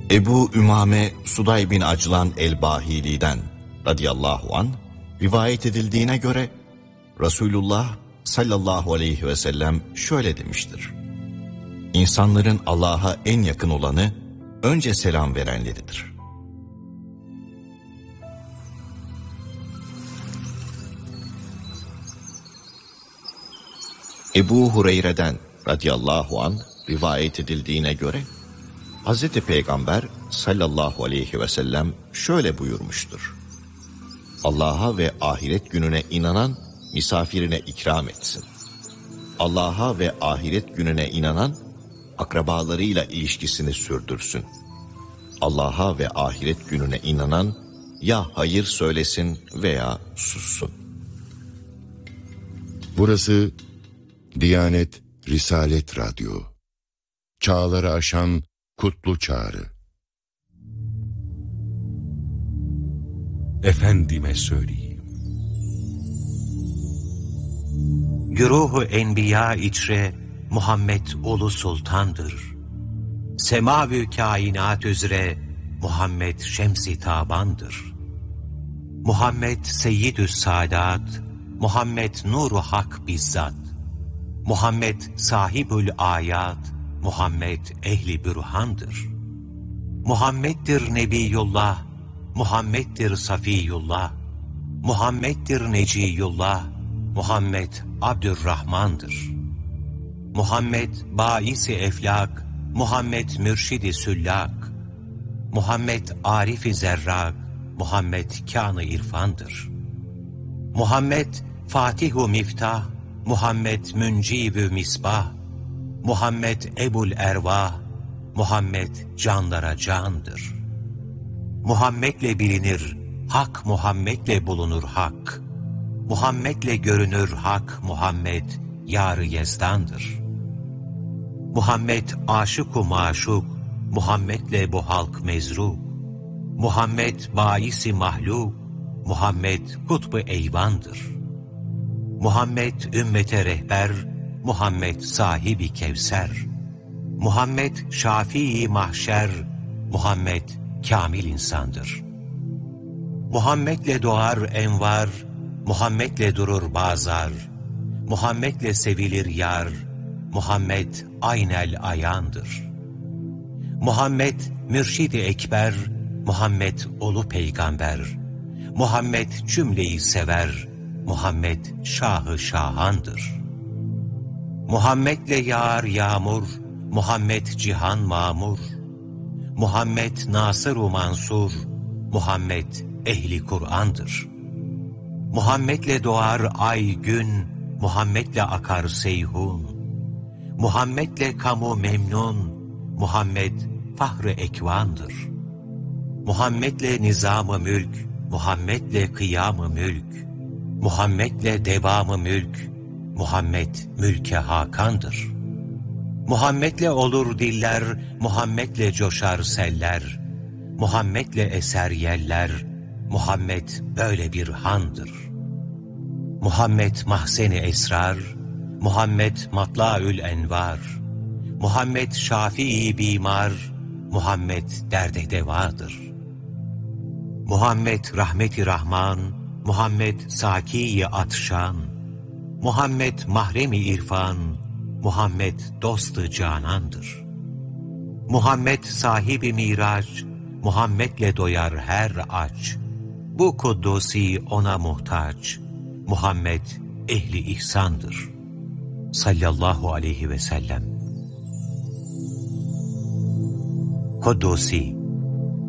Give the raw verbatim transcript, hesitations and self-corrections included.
Ebu Ümame Suday bin Aclan el-Bahili'den radıyallahu an rivayet edildiğine göre Resulullah sallallahu aleyhi ve sellem şöyle demiştir: İnsanların Allah'a en yakın olanı önce selam verenleridir. Ebu Hureyre'den radıyallahu an rivayet edildiğine göre Hazreti Peygamber sallallahu aleyhi ve sellem şöyle buyurmuştur: Allah'a ve ahiret gününe inanan misafirine ikram etsin. Allah'a ve ahiret gününe inanan akrabalarıyla ilişkisini sürdürsün. Allah'a ve ahiret gününe inanan ya hayır söylesin veya sussun. Burası Diyanet Risalet Radyo. Çağları aşan kutlu çağrı. Efendime söyleyeyim. Güruh-u enbiya içre Muhammed ulu sultandır. Semâ-vü kainat üzere Muhammed şems-i tabandır. Muhammed seyyid-ü saadat, Muhammed nur-u hak bizzat. Muhammed sahibül ayat, Muhammed ehli bürhandır. Muhammed'dir Nebiyullah, Muhammed'dir Safiyullah, Muhammed'dir Neciyullah, Muhammed Abdurrahman'dır. Muhammed bâis-i eflak, Muhammed mürşid-i süllak, Muhammed arif-i zerrak, Muhammed kân-ı irfandır. Muhammed Fatih-u miftah, Muhammed müncib-ü misbah, Muhammed ebul ervah, Muhammed canlara candır. Muhammed'le bilinir, hak Muhammed'le bulunur hak. Muhammed'le görünür hak, Muhammed yar-ı yezdandır. Muhammed aşık-u maşuk, Muhammed'le bu halk mezruk. Muhammed bâis-i mahluk, Muhammed kutb-ı eyvandır. Muhammed ümmete rehber, Muhammed sahibi kevser. Muhammed şafii mahşer, Muhammed kamil insandır. Muhammed'le doğar envar, Muhammed'le durur bazar. Muhammed'le sevilir yar, Muhammed aynel ayandır. Muhammed mürşid-i ekber, Muhammed olu peygamber. Muhammed cümleyi sever, Muhammed şahı şahandır. Muhammed'le yağar yağmur, Muhammed cihan mamur. Muhammed Nasır-u Mansur, Muhammed ehli Kur'an'dır. Muhammed'le doğar ay gün, Muhammed'le akar seyhun. Muhammed'le kamu memnun, Muhammed fahr-ı ekvandır. Muhammed'le nizam-ı mülk, Muhammed'le kıyam-ı mülk. Muhammed'le devam-ı mülk, Muhammed mülke hakandır. Muhammed'le olur diller, Muhammed'le coşar seller. Muhammed'le eser yeller, Muhammed böyle bir handır. Muhammed mahzen-i esrar, Muhammed matlaül envar. Muhammed şafii bimar, Muhammed derde devadır. Muhammed rahmet-i rahman, Muhammed saki-i atşan. Muhammed mahrem-i irfan, Muhammed dost-ı canandır. Muhammed sahibi miraç, Muhammed'le doyar her aç. Bu kuddusi ona muhtaç, Muhammed ehli ihsandır. Sallallahu aleyhi ve sellem. Kuddusi